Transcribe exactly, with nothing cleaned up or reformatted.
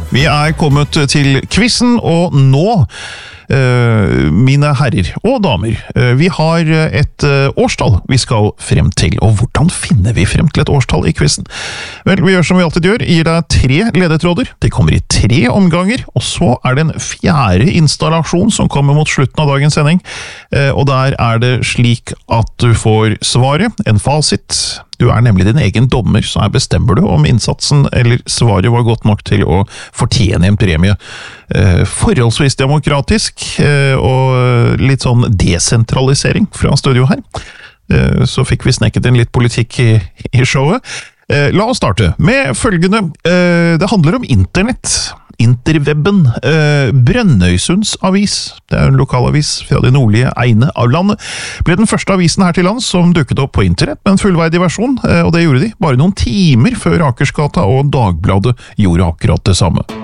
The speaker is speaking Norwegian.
Vi er kommet til quizen, og nå, uh, mine herrer og damer, uh, vi har et uh, årstall vi skal frem til. Og hvordan finner vi frem til et årstall i quizen? Vel, vi gjør som vi alltid gjør, gir deg tre ledetråder. Det kommer i tre omganger, og så er det en fjerde installasjon som kommer mot slutten av dagens sending. Uh, og der er det slik at du får svaret, en fasit. Du er nemlig din egen dommer, så her bestemmer du om innsatsen eller svaret var godt nok til å fortjene en premie. Eh, forholdsvis demokratisk, eh, og litt sånn desentralisering fra studio her. Eh, så fikk vi snekket inn litt politikk i, i showet. Eh, la oss starte med følgende. Eh, det handler om internett. Interwebben, eh, Brønnøysunds avis, det er en lokalavis fra det nordlige egne av landet, ble den første avisen her til lands som dukket opp på internett med en fullverdig versjon, eh, og det gjorde de bare noen timer før Akersgata og Dagbladet gjorde akkurat det samme.